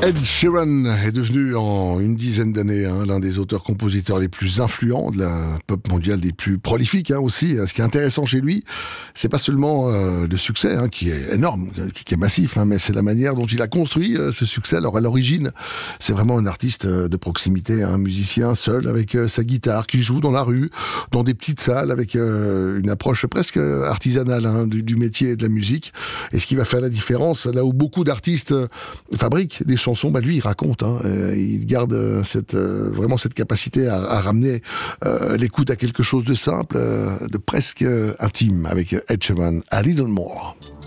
Ed Sheeran est devenu en une dizaine d'années l'un des auteurs-compositeurs les plus influents de la pop mondiale, les plus prolifiques aussi. Ce qui est intéressant chez lui, c'est pas seulement le succès qui est énorme, qui est massif, mais c'est la manière dont il a construit ce succès. Alors à l'origine, c'est vraiment un artiste de proximité, un musicien seul avec sa guitare qui joue dans la rue, dans des petites salles avec une approche presque artisanale du métier et de la musique. Et ce qui va faire la différence, là où beaucoup d'artistes fabriquent des chansons, lui il raconte, il garde vraiment cette capacité à ramener l'écoute à quelque chose de simple, de presque intime avec Ed Sheeran, A Little More.